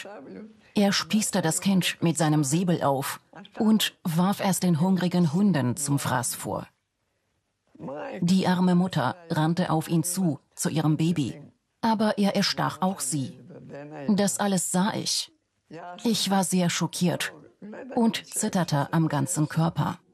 Er spießte das Kind mit seinem Säbel auf und warf es den hungrigen Hunden zum Fraß vor. Die arme Mutter rannte auf ihn zu ihrem Baby, aber er erstach auch sie. Das alles sah ich. Ich war sehr schockiert und zitterte am ganzen Körper.